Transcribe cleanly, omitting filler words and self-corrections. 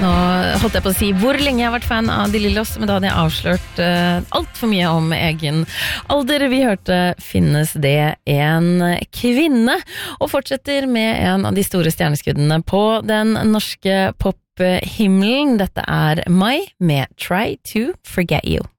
Nå holdt jeg på å si hvor lenge jeg har vært fan av De Lillos, men da hadde jeg avslørt alt for mye om egen alder. Vi hørte Finnes det en kvinne, og fortsetter med en av de store stjerneskuddene på den norske pophimmelen. Dette er Mai med Try to Forget You.